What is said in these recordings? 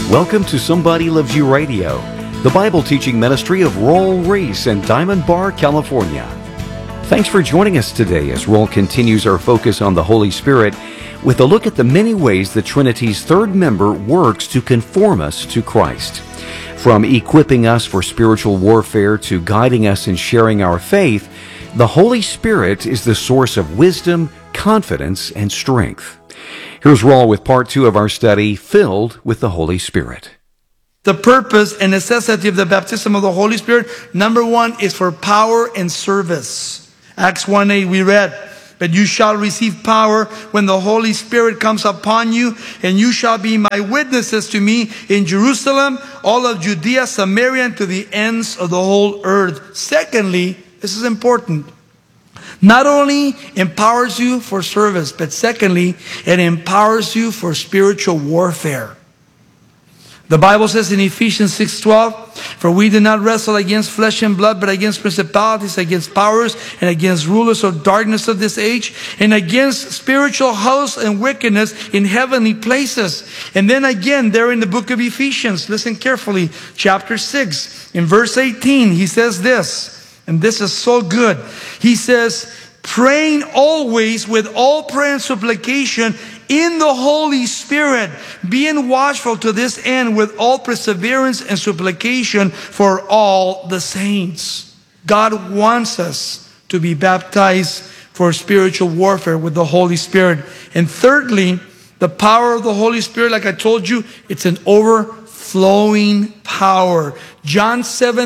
Welcome to Somebody Loves You Radio, the Bible teaching ministry of Roll Reese in Diamond Bar, California. Thanks for joining us today as Roll continues our focus on the Holy Spirit with a look at the many ways the Trinity's third member works to conform us to Christ. From equipping us for spiritual warfare to guiding us in sharing our faith, the Holy Spirit is the source of wisdom, confidence, and strength. Here's Roll with part 2 of our study, Filled with the Holy Spirit. The purpose and necessity of the baptism of the Holy Spirit, number 1, is for power and service. Acts 1:8 we read, "But you shall receive power when the Holy Spirit comes upon you, and you shall be my witnesses to me in Jerusalem, all of Judea, Samaria, and to the ends of the whole earth." Secondly, this is important. Not only empowers you for service, but secondly, it empowers you for spiritual warfare. The Bible says in Ephesians 6:12, "For we do not wrestle against flesh and blood, but against principalities, against powers, and against rulers of darkness of this age, and against spiritual hosts and wickedness in heavenly places." And then again, there in the book of Ephesians, listen carefully, chapter 6, in verse 18, he says this, and this is so good. He says, "Praying always with all prayer and supplication in the Holy Spirit, being watchful to this end with all perseverance and supplication for all the saints." God wants us to be baptized for spiritual warfare with the Holy Spirit. And thirdly, the power of the Holy Spirit, like I told you, it's an overflowing power. John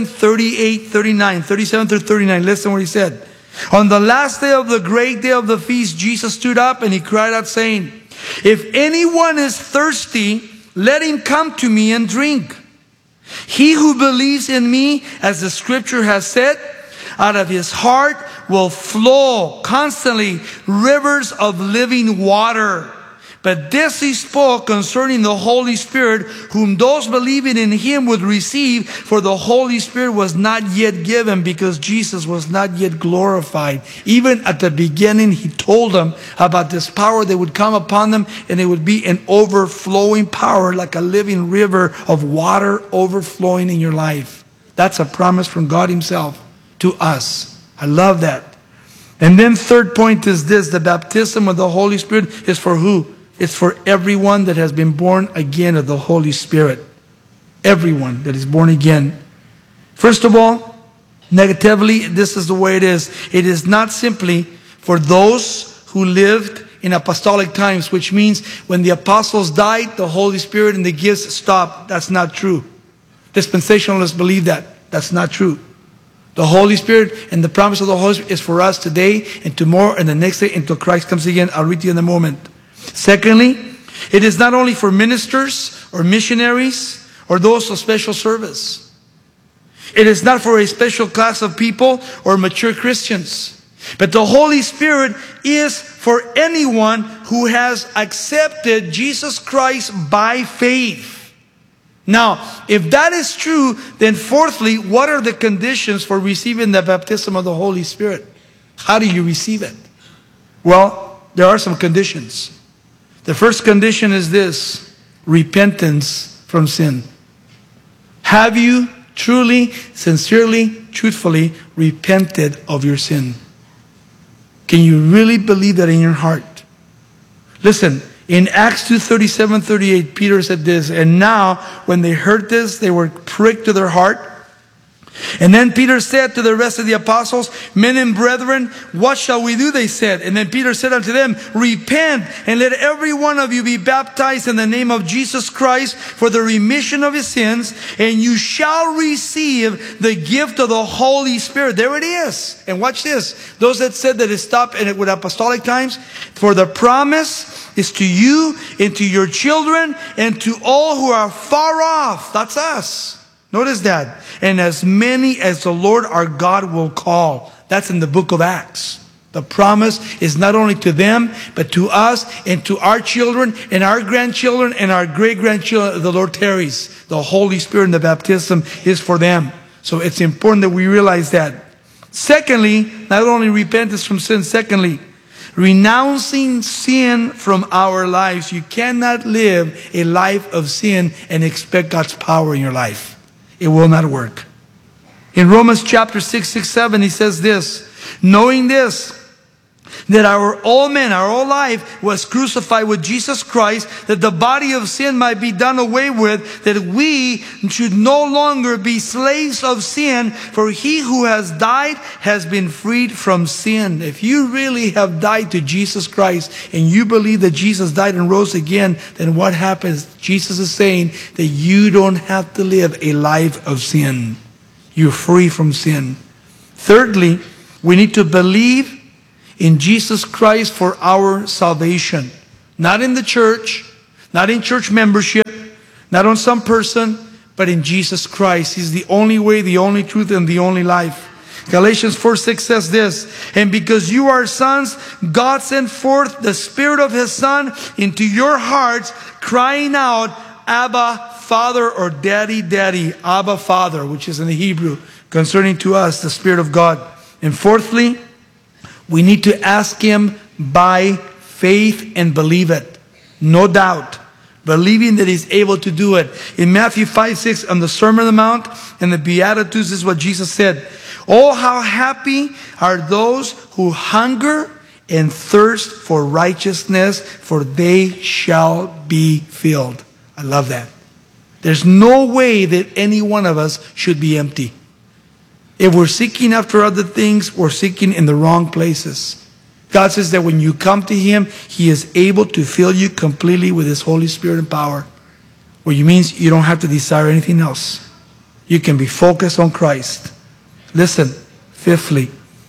7:37 through 39. Listen what he said. "On the last day of the great day of the feast, Jesus stood up and he cried out saying, 'If anyone is thirsty, let him come to me and drink. He who believes in me, as the scripture has said, out of his heart will flow constantly rivers of living water.' But this he spoke concerning the Holy Spirit, whom those believing in him would receive, for the Holy Spirit was not yet given because Jesus was not yet glorified." Even at the beginning, he told them about this power that would come upon them, and it would be an overflowing power like a living river of water overflowing in your life. That's a promise from God himself to us. I love that. And then third point is this: the baptism of the Holy Spirit is for who? It's for everyone that has been born again of the Holy Spirit. Everyone that is born again. First of all, negatively, this is the way it is. It is not simply for those who lived in apostolic times, which means when the apostles died, the Holy Spirit and the gifts stopped. That's not true. Dispensationalists believe that. That's not true. The Holy Spirit and the promise of the Holy Spirit is for us today and tomorrow and the next day until Christ comes again. I'll read to you in a moment. Secondly, it is not only for ministers or missionaries or those of special service. It is not for a special class of people or mature Christians. But the Holy Spirit is for anyone who has accepted Jesus Christ by faith. Now, if that is true, then fourthly, what are the conditions for receiving the baptism of the Holy Spirit? How do you receive it? Well, there are some conditions. The first condition is this: repentance from sin. Have you truly, sincerely, truthfully repented of your sin? Can you really believe that in your heart? Listen, in Acts 2:37-38, Peter said this, "And now when they heard this, they were pricked to their heart. And then Peter said to the rest of the apostles, 'Men and brethren, what shall we do?' they said. And then Peter said unto them, 'Repent, and let every one of you be baptized in the name of Jesus Christ for the remission of his sins, and you shall receive the gift of the Holy Spirit.'" There it is. And watch this. Those that said that it stopped and it with apostolic times, "For the promise is to you and to your children and to all who are far off." That's us. Notice that. "And as many as the Lord our God will call." That's in the book of Acts. The promise is not only to them, but to us and to our children and our grandchildren and our great-grandchildren. The Lord tarries. The Holy Spirit and the baptism is for them. So it's important that we realize that. Secondly, not only repentance from sin, secondly, renouncing sin from our lives. You cannot live a life of sin and expect God's power in your life. It will not work. In Romans chapter 6:7, he says this, knowing this, that our old man, our old life was crucified with Jesus Christ, that the body of sin might be done away with, that we should no longer be slaves of sin, for he who has died has been freed from sin. If you really have died to Jesus Christ and you believe that Jesus died and rose again, then what happens? Jesus is saying that you don't have to live a life of sin. You're free from sin. Thirdly, we need to believe in Jesus Christ for our salvation. Not in the church, not in church membership, not on some person, but in Jesus Christ. He's the only way, the only truth, and the only life. Galatians 4:6 says this, and because you are sons, God sent forth the Spirit of His Son into your hearts, crying out, Abba, Father, or Daddy, Daddy. Abba, Father, which is in the Hebrew, concerning to us the Spirit of God. And fourthly, we need to ask Him by faith and believe it. No doubt. Believing that He's able to do it. In Matthew 5:6, on the Sermon on the Mount and the Beatitudes, this is what Jesus said. Oh, how happy are those who hunger and thirst for righteousness, for they shall be filled. I love that. There's no way that any one of us should be empty. If we're seeking after other things, we're seeking in the wrong places. God says that when you come to Him, He is able to fill you completely with His Holy Spirit and power. Which means you don't have to desire anything else. You can be focused on Christ. Listen, fifthly,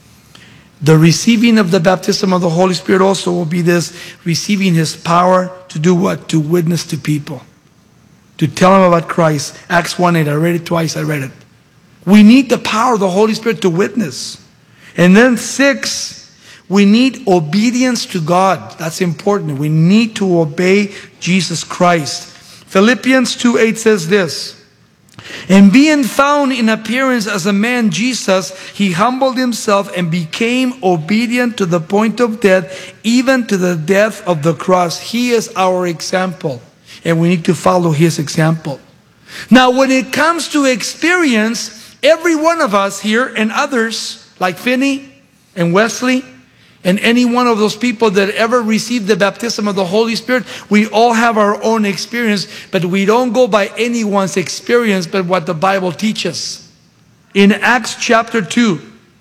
the receiving of the baptism of the Holy Spirit also will be this, receiving His power to do what? To witness to people. To tell them about Christ. Acts 1:8, I read it twice, I read it. We need the power of the Holy Spirit to witness. And then 6, we need obedience to God. That's important. We need to obey Jesus Christ. Philippians 2:8 says this, and being found in appearance as a man, Jesus, He humbled Himself and became obedient to the point of death, even to the death of the cross. He is our example, and we need to follow His example. Now, when it comes to experience, every one of us here and others, like Finney and Wesley, and any one of those people that ever received the baptism of the Holy Spirit, we all have our own experience, but we don't go by anyone's experience, but what the Bible teaches. In Acts chapter 2,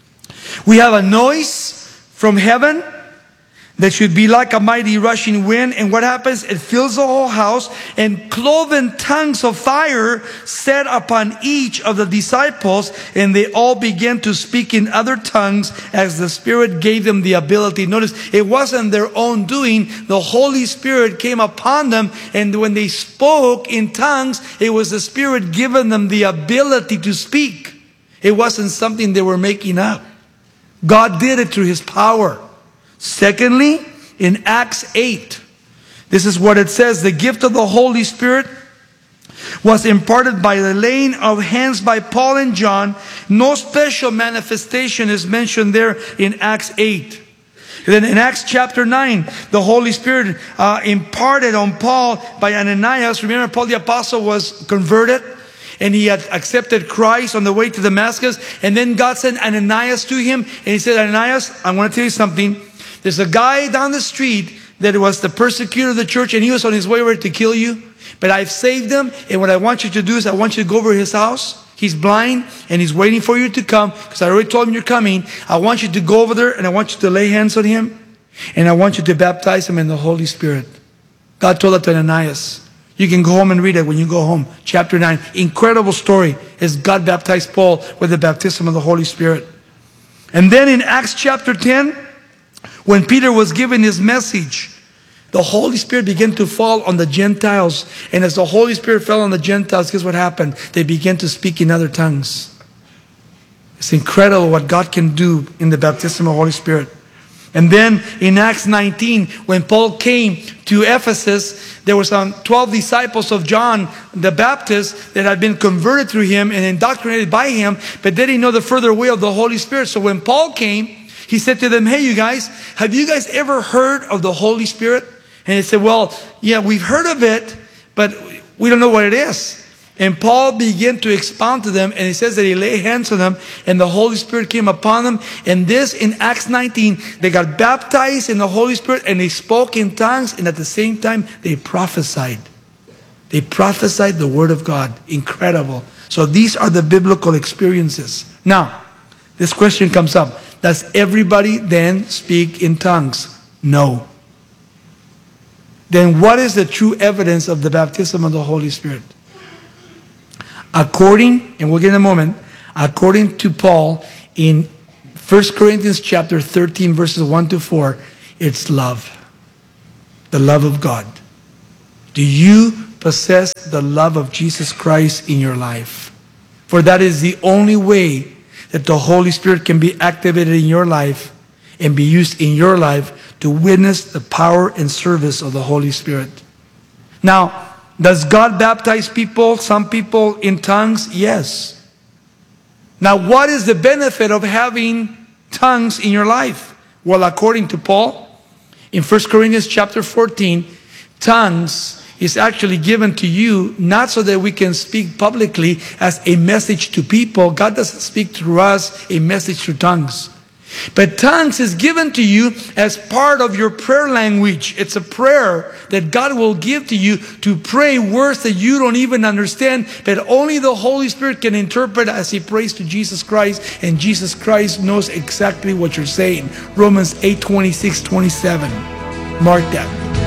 we have a noise from heaven that should be like a mighty rushing wind. And what happens? It fills the whole house, and cloven tongues of fire set upon each of the disciples, and they all began to speak in other tongues as the Spirit gave them the ability. Notice, it wasn't their own doing. The Holy Spirit came upon them, and when they spoke in tongues, it was the Spirit giving them the ability to speak. It wasn't something they were making up. God did it through His power. Secondly, in Acts 8, this is what it says. The gift of the Holy Spirit was imparted by the laying of hands by Paul and John. No special manifestation is mentioned there in Acts 8. And then in Acts chapter 9, the Holy Spirit imparted on Paul by Ananias. Remember, Paul the Apostle was converted, and he had accepted Christ on the way to Damascus. And then God sent Ananias to him, and He said, Ananias, I want to tell you something. There's a guy down the street that was the persecutor of the church, and he was on his way ready to kill you. But I've saved him, and what I want you to do is I want you to go over to his house. He's blind, and he's waiting for you to come, because I already told him you're coming. I want you to go over there, and I want you to lay hands on him, and I want you to baptize him in the Holy Spirit. God told that to Ananias. You can go home and read it when you go home. Chapter 9. Incredible story as God baptized Paul with the baptism of the Holy Spirit. And then in Acts chapter 10, when Peter was given his message, the Holy Spirit began to fall on the Gentiles. And as the Holy Spirit fell on the Gentiles, guess what happened? They began to speak in other tongues. It's incredible what God can do in the baptism of the Holy Spirit. And then in Acts 19, when Paul came to Ephesus, there were some 12 disciples of John the Baptist that had been converted through him and indoctrinated by him, but they didn't know the further way of the Holy Spirit. So when Paul came, He said to them, hey, you guys, have you guys ever heard of the Holy Spirit? And they said, well, yeah, we've heard of it, but we don't know what it is. And Paul began to expound to them, and he says that he laid hands on them, and the Holy Spirit came upon them. And this, in Acts 19, they got baptized in the Holy Spirit, and they spoke in tongues, and at the same time, they prophesied. They prophesied the Word of God. Incredible. So these are the biblical experiences. Now, this question comes up. Does everybody then speak in tongues? No. Then what is the true evidence of the baptism of the Holy Spirit? According, and we'll get in a moment, according to Paul in 1 Corinthians chapter 13, verses 1 to 4, it's love. The love of God. Do you possess the love of Jesus Christ in your life? For that is the only way that the Holy Spirit can be activated in your life and be used in your life to witness the power and service of the Holy Spirit. Now, does God baptize people, some people in tongues? Yes. Now, what is the benefit of having tongues in your life? Well, according to Paul, in 1 Corinthians chapter 14, tongues is actually given to you not so that we can speak publicly as a message to people. God doesn't speak through us a message through tongues. But tongues is given to you as part of your prayer language. It's a prayer that God will give to you to pray words that you don't even understand, but only the Holy Spirit can interpret as He prays to Jesus Christ, and Jesus Christ knows exactly what you're saying. Romans 8:26-27. Mark that.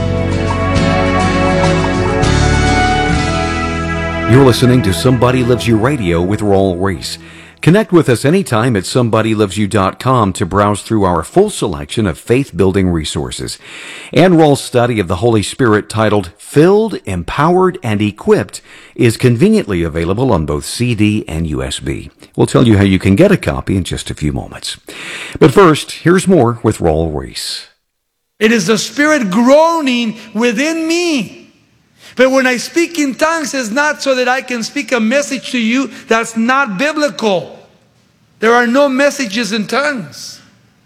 You're listening to Somebody Loves You Radio with Raul Ries. Connect with us anytime at somebodylovesyou.com to browse through our full selection of faith-building resources. And Raul's study of the Holy Spirit titled Filled, Empowered, and Equipped is conveniently available on both CD and USB. We'll tell you how you can get a copy in just a few moments. But first, here's more with Raul Ries. It is the Spirit groaning within me. But when I speak in tongues, it's not so that I can speak a message to you that's not biblical. There are no messages in tongues.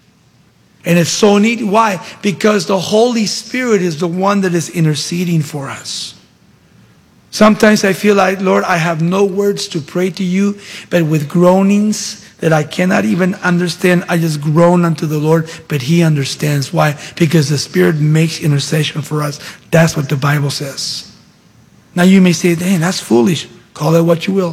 And it's so neat. Why? Because the Holy Spirit is the one that is interceding for us. Sometimes I feel like, Lord, I have no words to pray to you, but with groanings that I cannot even understand, I just groan unto the Lord, but He understands. Why? Because the Spirit makes intercession for us. That's what the Bible says. Now you may say, dang, that's foolish. Call it what you will.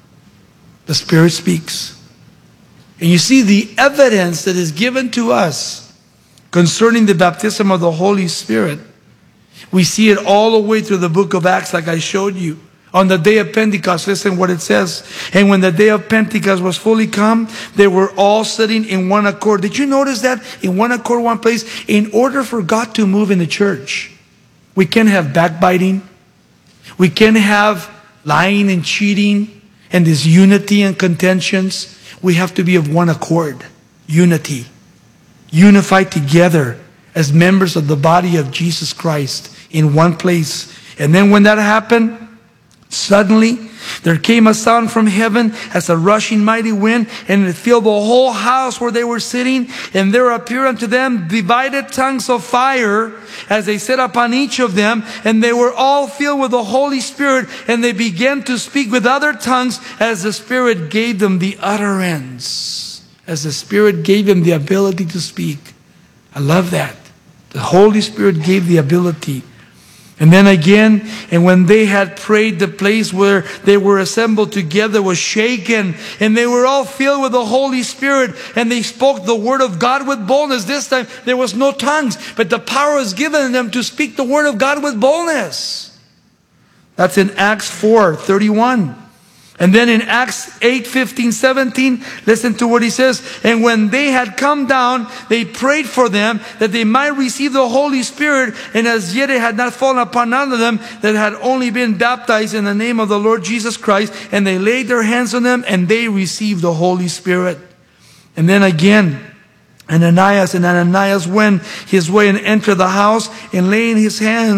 The Spirit speaks. And you see the evidence that is given to us concerning the baptism of the Holy Spirit. We see it all the way through the book of Acts, like I showed you. On the day of Pentecost, listen what it says. And when the day of Pentecost was fully come, they were all sitting in one accord. Did you notice that? In one accord, one place. In order for God to move in the church, we can't have backbiting. We can't have lying and cheating and this unity and contentions. We have to be of one accord. Unity. Unified together as members of the body of Jesus Christ in one place. And then when that happened, suddenly there came a sound from heaven as a rushing mighty wind, and it filled the whole house where they were sitting. And there appeared unto them divided tongues of fire as they sat upon each of them. And they were all filled with the Holy Spirit, and they began to speak with other tongues as the Spirit gave them the utterance. As the Spirit gave them the ability to speak. I love that. The Holy Spirit gave the ability. And then again, and when they had prayed, the place where they were assembled together was shaken, and they were all filled with the Holy Spirit, and they spoke the word of God with boldness. This time there was no tongues, but the power was given them to speak the word of God with boldness. That's in Acts 4:31. And then in Acts 8:15-17, listen to what he says. And when they had come down, they prayed for them that they might receive the Holy Spirit. And as yet it had not fallen upon none of them that had only been baptized in the name of the Lord Jesus Christ. And they laid their hands on them, and they received the Holy Spirit. And then again, Ananias went his way and entered the house, and laying his hands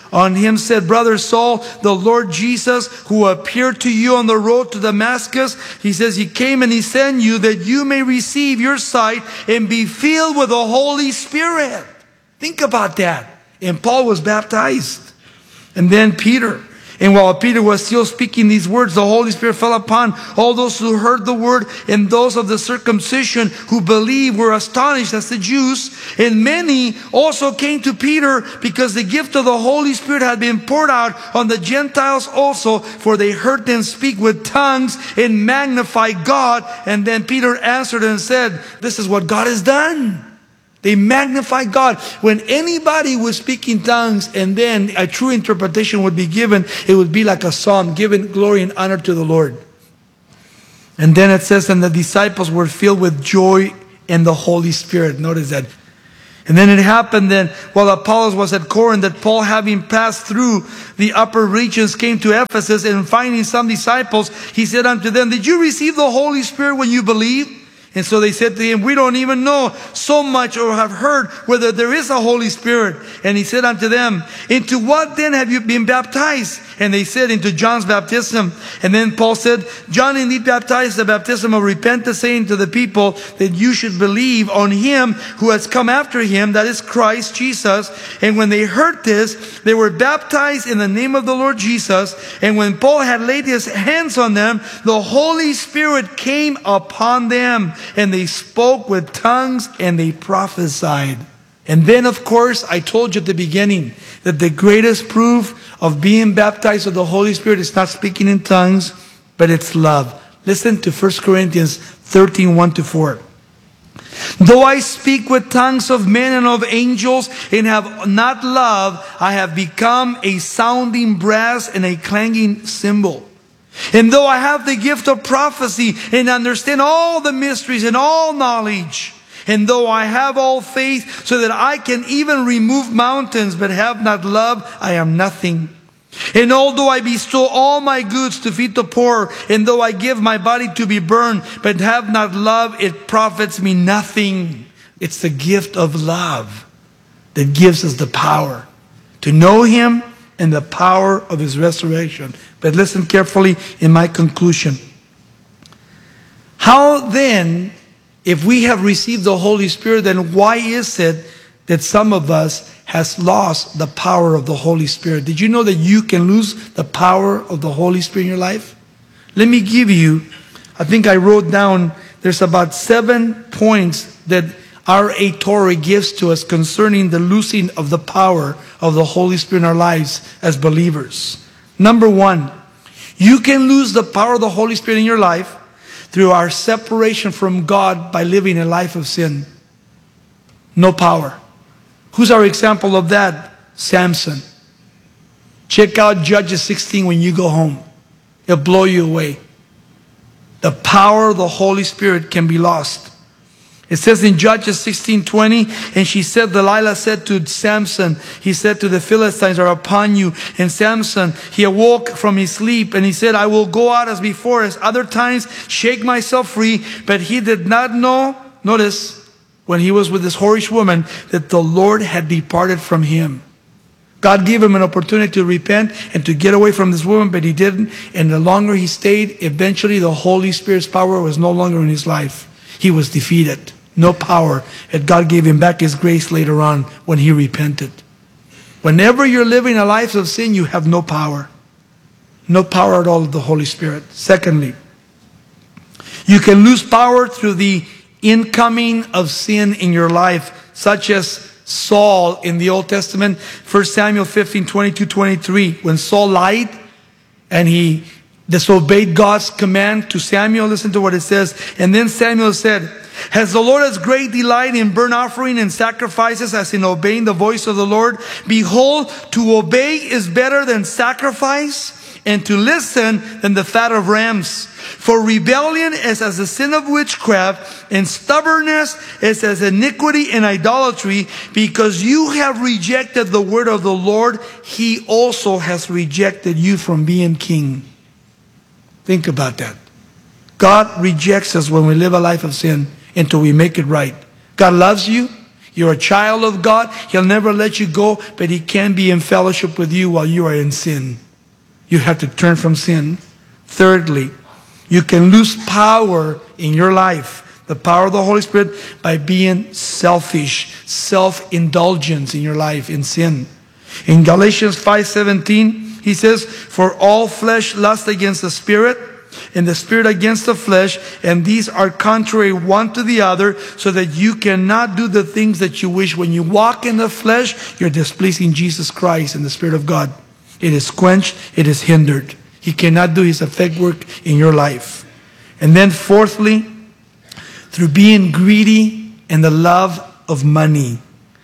on him said, Brother Saul, the Lord Jesus, who appeared to you on the road to Damascus, he says, he came and he sent you that you may receive your sight and be filled with the Holy Spirit. Think about that. And Paul was baptized. And then Peter. And while Peter was still speaking these words, the Holy Spirit fell upon all those who heard the word, and those of the circumcision who believed were astonished as the Jews. And many also came to Peter because the gift of the Holy Spirit had been poured out on the Gentiles also, for they heard them speak with tongues and magnify God. And then Peter answered and said, this is what God has done. They magnify God. When anybody would speak in tongues and then a true interpretation would be given, it would be like a psalm, giving glory and honor to the Lord. And then it says, and the disciples were filled with joy and the Holy Spirit. Notice that. And then it happened then, while Apollos was at Corinth, that Paul, having passed through the upper regions, came to Ephesus, and finding some disciples, he said unto them, did you receive the Holy Spirit when you believed? And so they said to him, we don't even know so much or have heard whether there is a Holy Spirit. And he said unto them, into what then have you been baptized? And they said, into John's baptism. And then Paul said, John indeed baptized the baptism of repentance, saying to the people that you should believe on him who has come after him, that is Christ Jesus. And when they heard this, they were baptized in the name of the Lord Jesus. And when Paul had laid his hands on them, the Holy Spirit came upon them, and they spoke with tongues and they prophesied. And then, of course, I told you at the beginning that the greatest proof of being baptized with the Holy Spirit is not speaking in tongues, but it's love. Listen to 1 Corinthians 13, 1-4. Though I speak with tongues of men and of angels and have not love, I have become a sounding brass and a clanging cymbal. And though I have the gift of prophecy and understand all the mysteries and all knowledge, and though I have all faith so that I can even remove mountains, but have not love, I am nothing. And although I bestow all my goods to feed the poor, and though I give my body to be burned, but have not love, it profits me nothing. It's the gift of love that gives us the power to know him and the power of his resurrection. But listen carefully in my conclusion. How then, if we have received the Holy Spirit, then why is it that some of us has lost the power of the Holy Spirit? Did you know that you can lose the power of the Holy Spirit in your life? Let me give you, I think I wrote down, there's about 7 points that R.A. Torrey gives to us concerning the losing of the power of the Holy Spirit in our lives as believers. Number 1, you can lose the power of the Holy Spirit in your life through our separation from God by living a life of sin. No power. Who's our example of that? Samson. Check out Judges 16 when you go home. It'll blow you away. The power of the Holy Spirit can be lost. It says in Judges 16:20, and she said, Delilah said to Samson, he said to the Philistines are upon you. And Samson, he awoke from his sleep and he said, I will go out as before, as other times, shake myself free. But he did not know, notice, when he was with this whorish woman, that the Lord had departed from him. God gave him an opportunity to repent and to get away from this woman, but he didn't. And the longer he stayed, eventually the Holy Spirit's power was no longer in his life. He was defeated. No power. And God gave him back his grace later on when he repented. Whenever you're living a life of sin, you have no power. No power at all of the Holy Spirit. Secondly, you can lose power through the incoming of sin in your life, such as Saul in the Old Testament. 1 Samuel 15:22-23. When Saul lied and he disobeyed God's command to Samuel, listen to what it says. And then Samuel said, has the Lord as great delight in burnt offering and sacrifices as in obeying the voice of the Lord? Behold, to obey is better than sacrifice, and to listen than the fat of rams. For rebellion is as the sin of witchcraft, and stubbornness is as iniquity and idolatry. Because you have rejected the word of the Lord, he also has rejected you from being king. Think about that. God rejects us when we live a life of sin until we make it right. God loves you. You're a child of God. He'll never let you go, but He can be in fellowship with you while you are in sin. You have to turn from sin. Thirdly, you can lose power in your life, the power of the Holy Spirit, by being selfish, self-indulgence in your life, in sin. In Galatians 5:17, he says, "For all flesh lusts against the Spirit, and the Spirit against the flesh, and these are contrary one to the other, so that you cannot do the things that you wish." When you walk in the flesh, you're displeasing Jesus Christ and the Spirit of God. It is quenched, it is hindered. He cannot do His effect work in your life. And then fourthly, through being greedy and the love of money.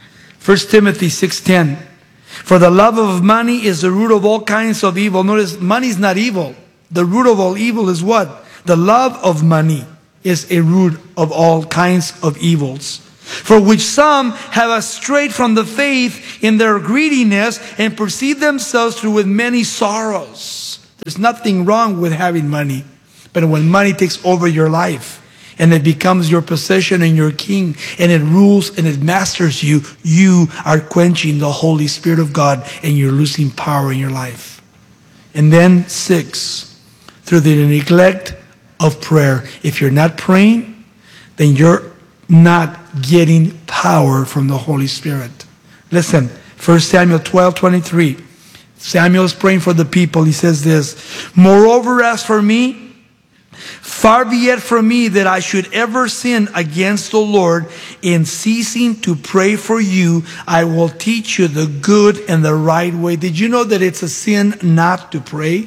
1 Timothy 6:10. "For the love of money is the root of all kinds of evil." Notice, money is not evil. The root of all evil is what? The love of money is a root of all kinds of evils. "For which some have strayed from the faith in their greediness, and perceive themselves through with many sorrows." There's nothing wrong with having money. But when money takes over your life, and it becomes your possession and your king, and it rules and it masters you, you are quenching the Holy Spirit of God, and you're losing power in your life. And then 6, through the neglect of prayer. If you're not praying, then you're not getting power from the Holy Spirit. Listen, 1 Samuel 12:23. Samuel is praying for the people. He says this, "Moreover, as for me, far be it from me that I should ever sin against the Lord. In ceasing to pray for you, I will teach you the good and the right way." Did you know that it's a sin not to pray?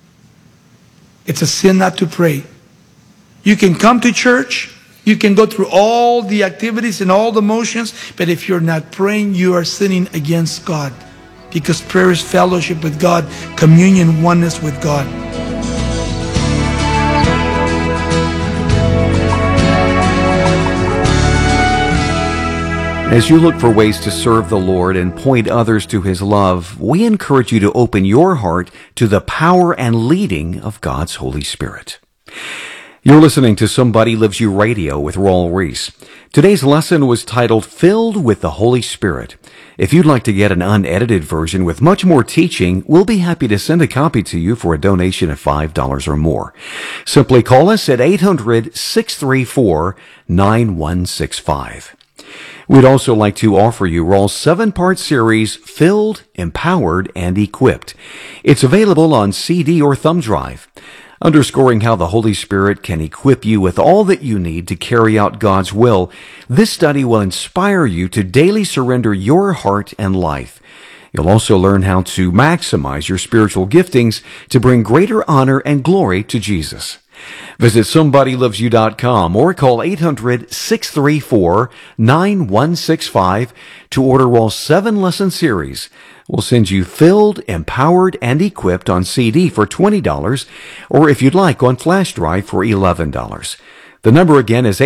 It's a sin not to pray. You can come to church, you can go through all the activities and all the motions, but if you're not praying, you are sinning against God. Because prayer is fellowship with God, communion, oneness with God. As you look for ways to serve the Lord and point others to His love, we encourage you to open your heart to the power and leading of God's Holy Spirit. You're listening to Somebody Loves You Radio with Raul Ries. Today's lesson was titled, Filled with the Holy Spirit. If you'd like to get an unedited version with much more teaching, we'll be happy to send a copy to you for a donation of $5 or more. Simply call us at 800-634-9165. We'd also like to offer you Raul's 7-part series, Filled, Empowered, and Equipped. It's available on CD or thumb drive. Underscoring how the Holy Spirit can equip you with all that you need to carry out God's will, this study will inspire you to daily surrender your heart and life. You'll also learn how to maximize your spiritual giftings to bring greater honor and glory to Jesus. Visit SomebodyLovesYou.com or call 800-634-9165 to order Raul's 7-lesson series. We'll send you Filled, Empowered, and Equipped on CD for $20, or if you'd like, on flash drive for $11. The number again is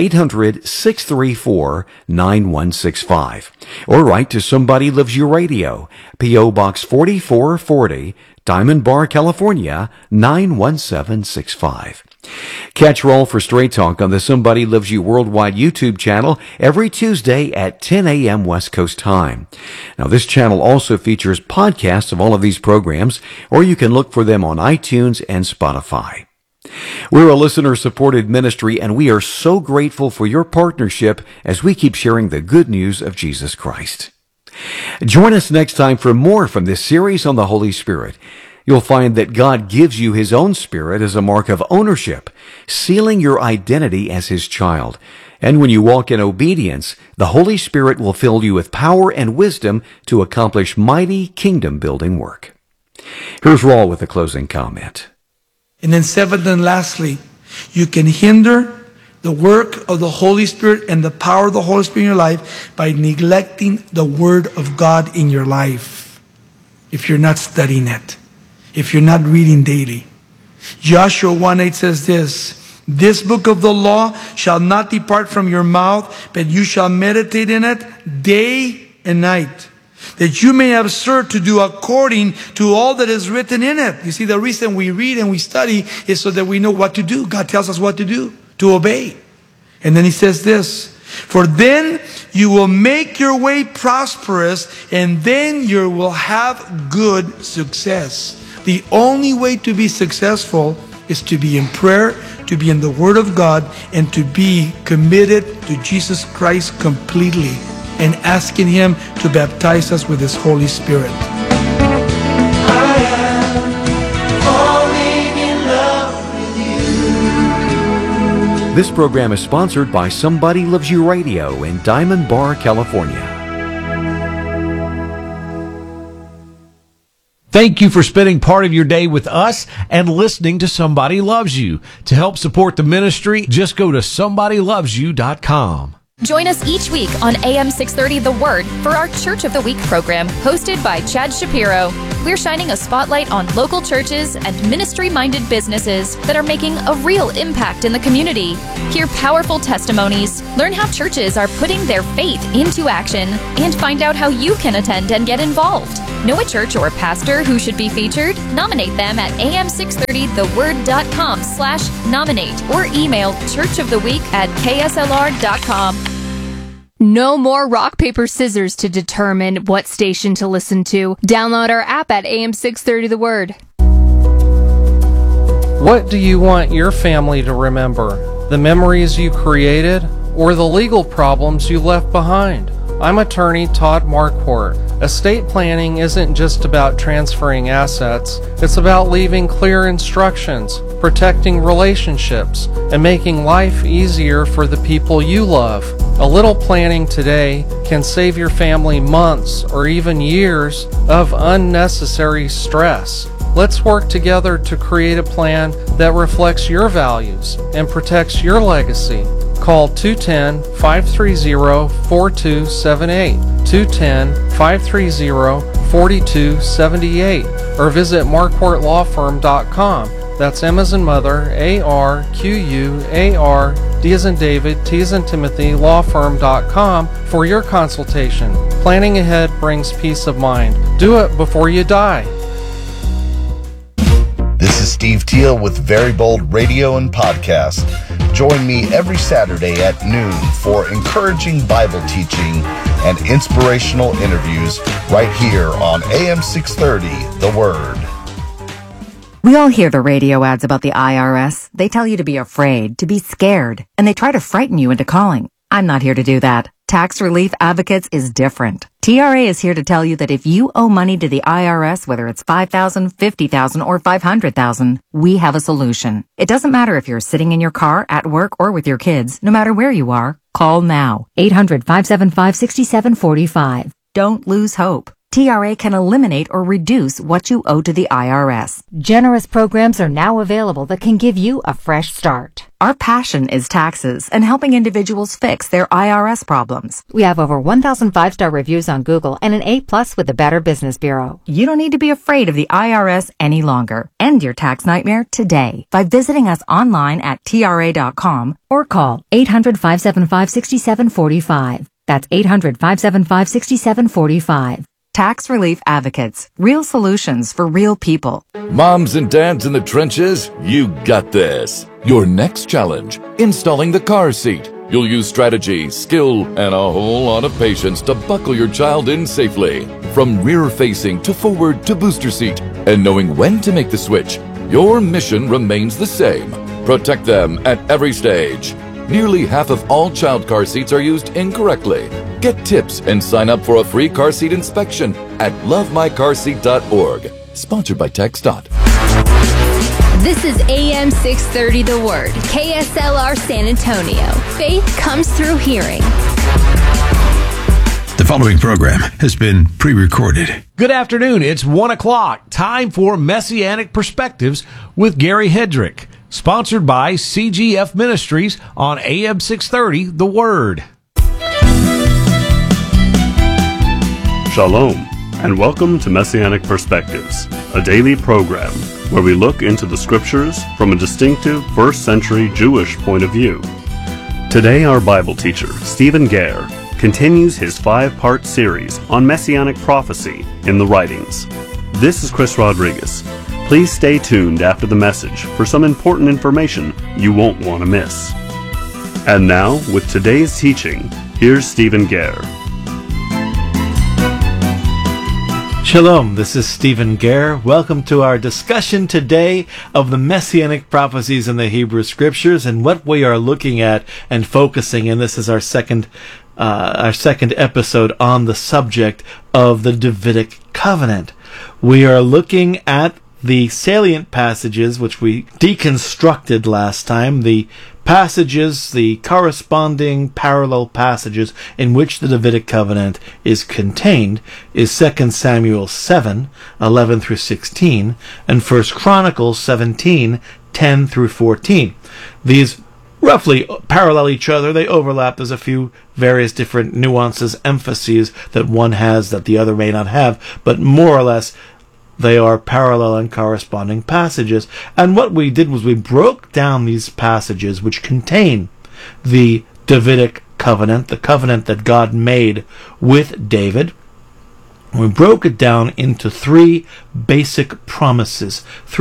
800-634-9165. Or write to Somebody Loves You Radio, P.O. Box 4440, Diamond Bar, California, 91765. Catch Raul for Straight Talk on the Somebody Loves You Worldwide YouTube channel every Tuesday at 10 a.m. West Coast time. Now, this channel also features podcasts of all of these programs, or you can look for them on iTunes and Spotify. We're a listener-supported ministry, and we are so grateful for your partnership as we keep sharing the good news of Jesus Christ. Join us next time for more from this series on the Holy Spirit. You'll find that God gives you His own Spirit as a mark of ownership, sealing your identity as His child. And when you walk in obedience, the Holy Spirit will fill you with power and wisdom to accomplish mighty kingdom-building work. Here's Raul with a closing comment. And then 7th and lastly, you can hinder the work of the Holy Spirit and the power of the Holy Spirit in your life by neglecting the Word of God in your life. If you're not studying it, if you're not reading daily. Joshua 1:8 says this, "This book of the law shall not depart from your mouth, but you shall meditate in it day and night, that you may observe to do according to all that is written in it." You see, the reason we read and we study is so that we know what to do. God tells us what to do, to obey. And then He says this, For then you will make your way prosperous, and then you will have good success. The only way to be successful is to be in prayer, to be in the Word of God, and to be committed to Jesus Christ completely, and asking Him to baptize us with His Holy Spirit. This program is sponsored by Somebody Loves You Radio in Diamond Bar, California. Thank you for spending part of your day with us and listening to Somebody Loves You. To help support the ministry, just go to somebodylovesyou.com. Join us each week on AM 630 The Word for our Church of the Week program hosted by Chad Shapiro. We're shining a spotlight on local churches and ministry-minded businesses that are making a real impact in the community. Hear powerful testimonies, learn how churches are putting their faith into action, and find out how you can attend and get involved. Know a church or pastor who should be featured? Nominate them at am630theword.com/nominate or email churchoftheweek@kslr.com. No more rock, paper, scissors to determine what station to listen to. Download our app at AM630 The Word. What do you want your family to remember? The memories you created or the legal problems you left behind? I'm attorney Todd Marquardt. Estate planning isn't just about transferring assets. It's about leaving clear instructions, protecting relationships, and making life easier for the people you love. A little planning today can save your family months or even years of unnecessary stress. Let's work together to create a plan that reflects your values and protects your legacy. Call 210-530-4278, 210-530-4278, or visit marquartlawfirm.com. That's M as in mother, A-R-Q-U-A-R, D as in David, T as in Timothy, lawfirm.com for your consultation. Planning ahead brings peace of mind. Do it before you die. This is Steve Teal with Very Bold Radio and Podcast. Join me every Saturday at noon for encouraging Bible teaching and inspirational interviews right here on AM 630, The Word. We all hear the radio ads about the IRS. They tell you to be afraid, to be scared, and they try to frighten you into calling. I'm not here to do that. Tax Relief Advocates is different. TRA is here to tell you that if you owe money to the IRS, whether it's $5,000, $50,000, or $500,000, we have a solution. It doesn't matter if you're sitting in your car, at work, or with your kids. No matter where you are, call now. 800-575-6745. Don't lose hope. TRA can eliminate or reduce what you owe to the IRS. Generous programs are now available that can give you a fresh start. Our passion is taxes and helping individuals fix their IRS problems. We have over 1,000 5-star reviews on Google and an A+ with the Better Business Bureau. You don't need to be afraid of the IRS any longer. End your tax nightmare today by visiting us online at TRA.com or call 800-575-6745. That's 800-575-6745. Tax Relief Advocates. Real solutions for real people. Moms and dads in the trenches, you got this. Your next challenge, installing the car seat. You'll use strategy, skill, and a whole lot of patience to buckle your child in safely. From rear-facing to forward to booster seat. And knowing when to make the switch, your mission remains the same. Protect them at every stage. Nearly half of all child car seats are used incorrectly. Get tips and sign up for a free car seat inspection at lovemycarseat.org. Sponsored by TxDOT. This is AM 630 The Word, KSLR San Antonio. Faith comes through hearing. The following program has been pre-recorded. Good afternoon. It's 1 o'clock. Time for Messianic Perspectives with Gary Hedrick. Sponsored by CGF Ministries on AM 630, The Word. Shalom, and welcome to Messianic Perspectives, a daily program where we look into the Scriptures from a distinctive first-century Jewish point of view. Today, our Bible teacher, Stephen Gare, continues his 5-part series on Messianic prophecy in the writings. This is Chris Rodriguez. Please stay tuned after the message for some important information you won't want to miss. And now, with today's teaching, here's Stephen Gare. Shalom, this is Stephen Gare. Welcome to our discussion today of the Messianic prophecies in the Hebrew Scriptures and what we are looking at and focusing. And this is our second episode on the subject of the Davidic covenant. We are looking at the salient passages which we deconstructed last time, the passages, the corresponding parallel passages in which the Davidic covenant is contained is 2 Samuel 7, 11 through 16, and 1 Chronicles 17, 10 through 14. These roughly parallel each other. They overlap. There's a few various different nuances, emphases that one has that the other may not have, but more or less they are parallel and corresponding passages. And what we did was we broke down these passages which contain the Davidic covenant, the covenant that God made with David. We broke it down into three basic promises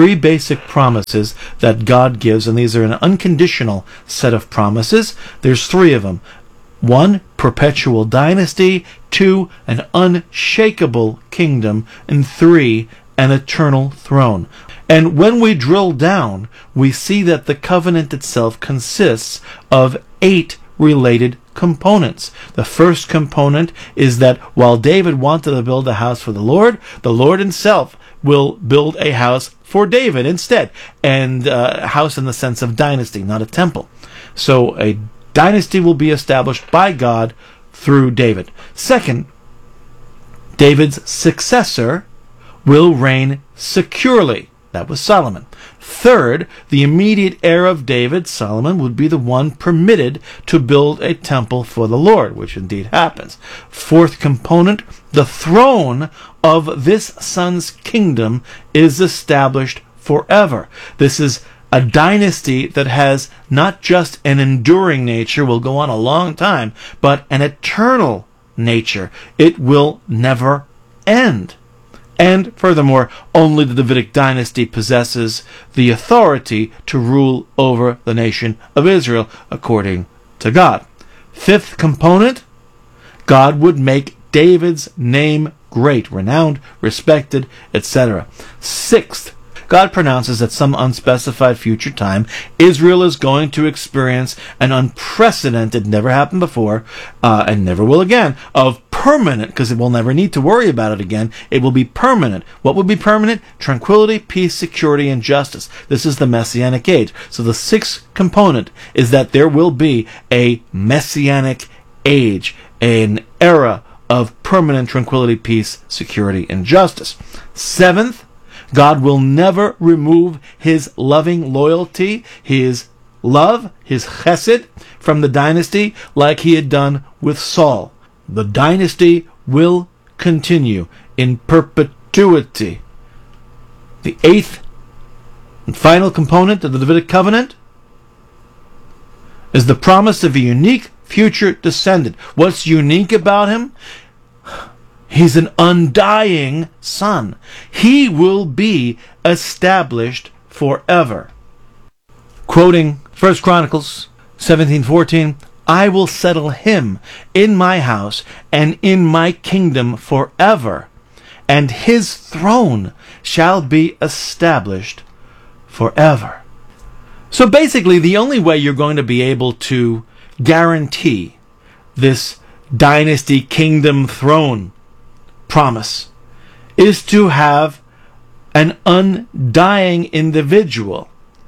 that God gives, and these are an unconditional set of promises. There's three of them. 1, perpetual dynasty. 2, an unshakable kingdom. And 3, an eternal throne. And when we drill down, we see that the covenant itself consists of 8 related components. The first component is that while David wanted to build a house for the Lord himself will build a house for David instead, and a house in the sense of dynasty, not a temple. So a dynasty will be established by God through David. Second, David's successor will reign securely. That was Solomon. Third, the immediate heir of David, Solomon, would be the one permitted to build a temple for the Lord, which indeed happens. Fourth component, the throne of this son's kingdom is established forever. This is a dynasty that has not just an enduring nature, will go on a long time, but an eternal nature. It will never end. And furthermore, only the Davidic dynasty possesses the authority to rule over the nation of Israel according to God. Fifth component, God would make David's name great, renowned, respected, etc. Sixth, God pronounces at some unspecified future time, Israel is going to experience an unprecedented, never happened before, and never will again, of permanent, because it will never need to worry about it again, it will be permanent. What will be permanent? Tranquility, peace, security, and justice. This is the Messianic age. So the sixth component is that there will be a Messianic age, an era of permanent tranquility, peace, security, and justice. Seventh, God will never remove his loving loyalty, his love, his chesed from the dynasty like he had done with Saul. The dynasty will continue in perpetuity. The eighth and final component of the Davidic covenant is the promise of a unique future descendant. What's unique about him? He's an undying son. He will be established forever. Quoting 1 Chronicles 17:14, I will settle him in my house and in my kingdom forever, and his throne shall be established forever. So basically, the only way you're going to be able to guarantee this dynasty, kingdom, throne promise is to have an undying individual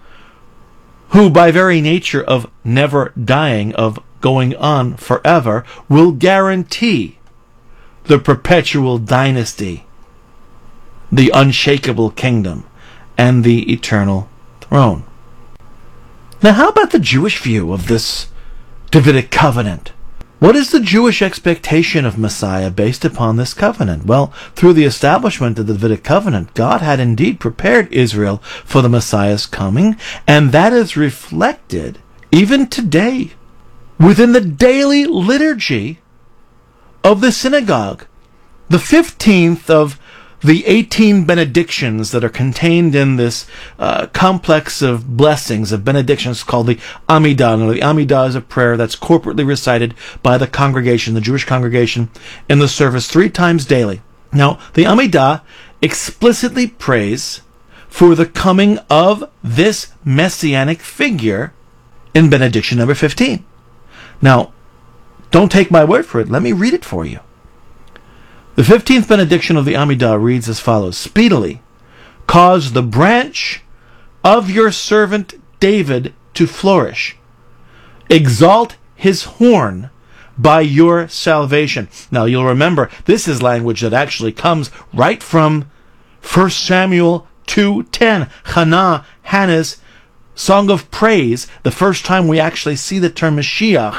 who, by very nature of never dying, of going on forever, will guarantee the perpetual dynasty, the unshakable kingdom, and the eternal throne. Now, how about the Jewish view of this Davidic covenant? What is the Jewish expectation of Messiah based upon this covenant? Well, through the establishment of the Davidic covenant, God had indeed prepared Israel for the Messiah's coming, and that is reflected even today within the daily liturgy of the synagogue. The 15th of the 18 benedictions that are contained in this complex of blessings, of benedictions called the Amidah. Now, the Amidah is a prayer that's corporately recited by the congregation, the Jewish congregation, in the service 3 times daily. Now, the Amidah explicitly prays for the coming of this messianic figure in benediction number 15. Now, don't take my word for it. Let me read it for you. The 15th benediction of the Amidah reads as follows: Speedily cause the branch of your servant David to flourish. Exalt his horn by your salvation. Now, you'll remember, this is language that actually comes right from 1 Samuel 2:10, Hannah's song of praise, the first time we actually see the term Mashiach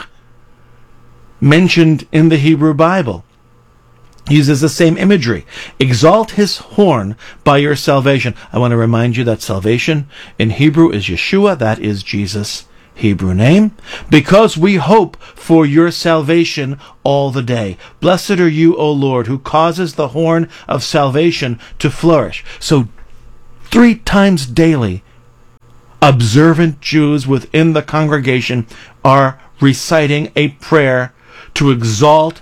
mentioned in the Hebrew Bible. Uses the same imagery. Exalt his horn by your salvation. I want to remind you that salvation in Hebrew is Yeshua. That is Jesus' Hebrew name. Because we hope for your salvation all the day. Blessed are you, O Lord, who causes the horn of salvation to flourish. So 3 times daily, observant Jews within the congregation are reciting a prayer to exalt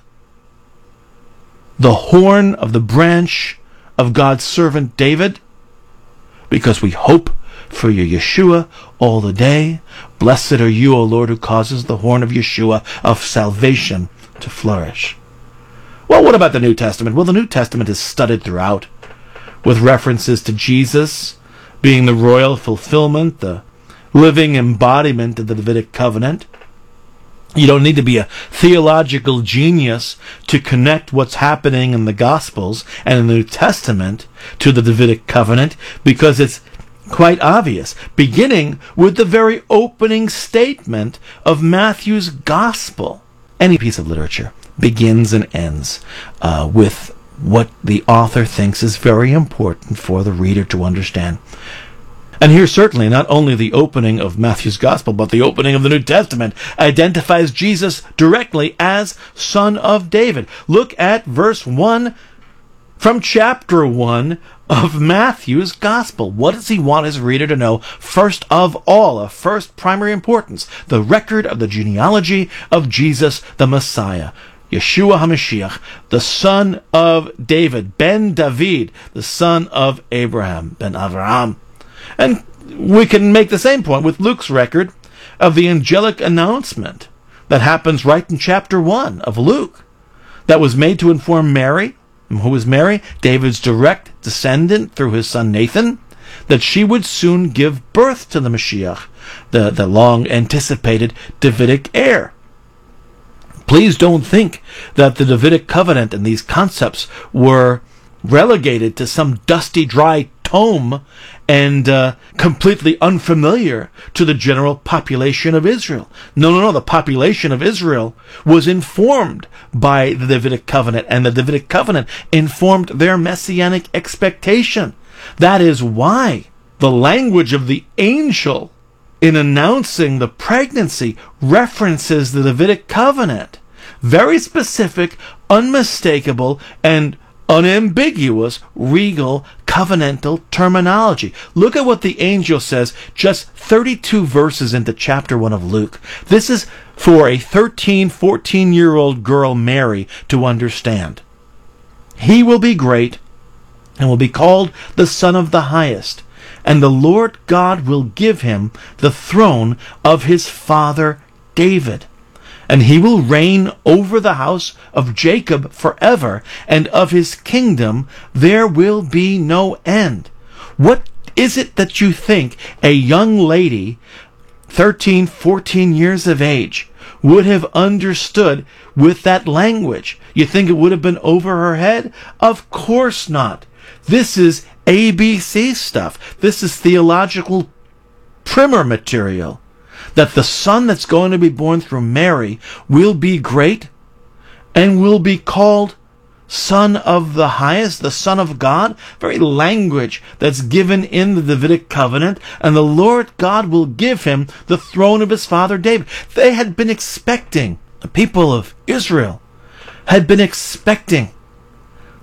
the horn of the branch of God's servant David, because we hope for your Yeshua all the day. Blessed are you, O Lord, who causes the horn of Yeshua of salvation to flourish. Well, what about the New Testament? Well, the New Testament is studded throughout with references to Jesus being the royal fulfillment, the living embodiment of the Davidic covenant. You don't need to be a theological genius to connect what's happening in the Gospels and in the New Testament to the Davidic covenant, because it's quite obvious, beginning with the very opening statement of Matthew's Gospel. Any piece of literature begins and ends with what the author thinks is very important for the reader to understand. And here certainly not only the opening of Matthew's Gospel, but the opening of the New Testament identifies Jesus directly as Son of David. Look at verse 1 from chapter 1 of Matthew's Gospel. What does he want his reader to know? First of all, of first primary importance, the record of the genealogy of Jesus the Messiah. Yeshua HaMashiach, the son of David, Ben David, the son of Abraham, Ben Avraham. And we can make the same point with Luke's record of the angelic announcement that happens right in chapter 1 of Luke, that was made to inform Mary. Who was Mary? David's direct descendant through his son Nathan, that she would soon give birth to the Mashiach, the long-anticipated Davidic heir. Please don't think that the Davidic covenant and these concepts were relegated to some dusty, dry tome and completely unfamiliar to the general population of Israel. No. The population of Israel was informed by the Davidic covenant, and the Davidic covenant informed their messianic expectation. That is why the language of the angel in announcing the pregnancy references the Davidic covenant. Very specific, unmistakable, and unambiguous, regal, covenantal terminology. Look at what the angel says just 32 verses into chapter 1 of Luke. This is for a 13, 14-year-old girl, Mary, to understand. He will be great and will be called the Son of the Highest, and the Lord God will give him the throne of his father David. And he will reign over the house of Jacob forever, and of his kingdom there will be no end. What is it that you think a young lady, 13, 14 years of age, would have understood with that language? You think it would have been over her head? Of course not. This is ABC stuff. This is theological primer material. That the son that's going to be born through Mary will be great and will be called Son of the Highest, the Son of God, very language that's given in the Davidic covenant, and the Lord God will give him the throne of his father David. They had been expecting, the people of Israel had been expecting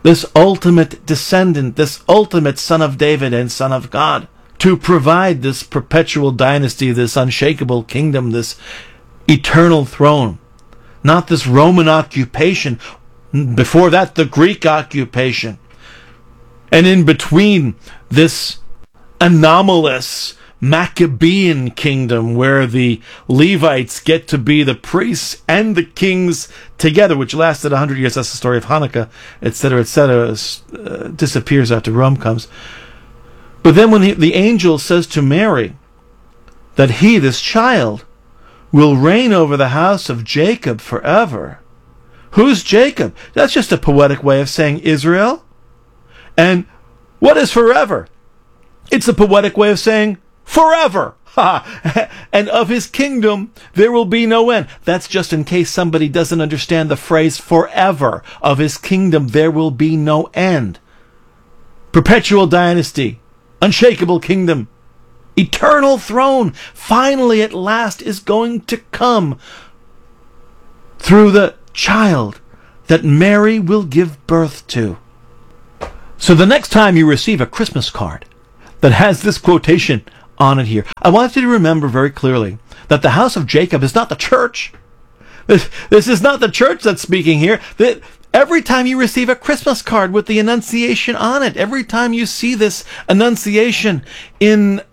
this ultimate descendant, this ultimate son of David and son of God, to provide this perpetual dynasty, this unshakable kingdom, this eternal throne. Not this Roman occupation, before that the Greek occupation. And in between, this anomalous Maccabean kingdom where the Levites get to be the priests and the kings together, which lasted 100 years. That's the story of Hanukkah, etc., disappears after Rome comes. But then when the angel says to Mary that he, this child, will reign over the house of Jacob forever. Who's Jacob? That's just a poetic way of saying Israel. And what is forever? It's a poetic way of saying forever. And of his kingdom there will be no end. That's just in case somebody doesn't understand the phrase forever. Of his kingdom there will be no end. Perpetual dynasty, unshakable kingdom, eternal throne, finally at last is going to come through the child that Mary will give birth to. So the next time you receive a Christmas card that has this quotation on it here, I want you to remember very clearly that the house of Jacob is not the church. This is not the church that's speaking here. Every time you receive a Christmas card with the Annunciation on it, every time you see this Annunciation in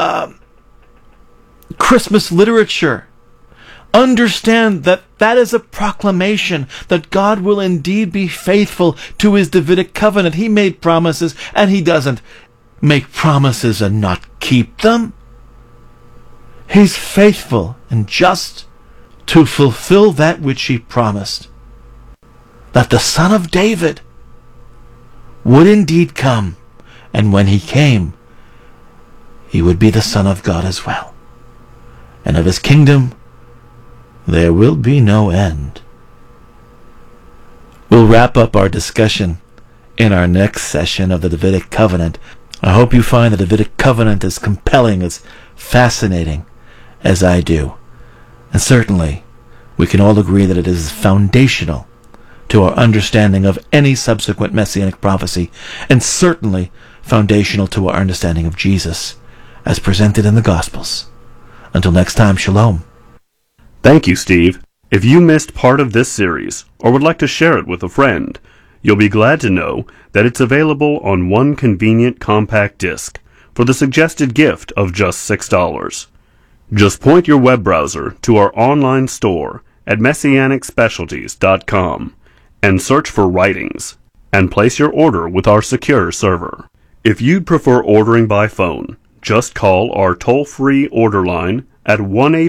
Christmas literature, understand that that is a proclamation that God will indeed be faithful to his Davidic covenant. He made promises, and he doesn't make promises and not keep them. He's faithful and just to fulfill that which he promised, that the Son of David would indeed come, and when he came, he would be the Son of God as well. And of his kingdom there will be no end. We'll wrap up our discussion in our next session of the Davidic Covenant. I hope you find the Davidic Covenant as compelling, as fascinating as I do. And certainly, we can all agree that it is foundational to our understanding of any subsequent Messianic prophecy, and certainly foundational to our understanding of Jesus as presented in the Gospels. Until next time, shalom. Thank you, Steve. If you missed part of this series or would like to share it with a friend, you'll be glad to know that it's available on one convenient compact disc for the suggested gift of just $6. Just point your web browser to our online store at messianicspecialties.com and search for Writings and place your order with our secure server. If you'd prefer ordering by phone, just call our toll-free order line at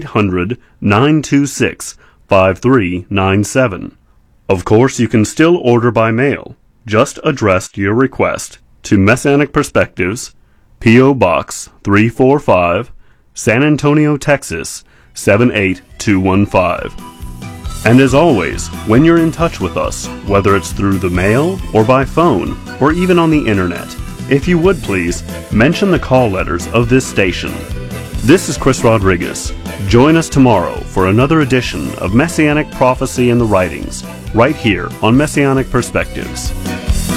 1-800-926-5397. Of course, you can still order by mail. Just address your request to Messianic Perspectives, P.O. Box 345, San Antonio, Texas 78215. And as always, when you're in touch with us, whether it's through the mail or by phone or even on the internet, if you would please mention the call letters of this station. This is Chris Rodriguez. Join us tomorrow for another edition of Messianic Prophecy in the Writings, right here on Messianic Perspectives.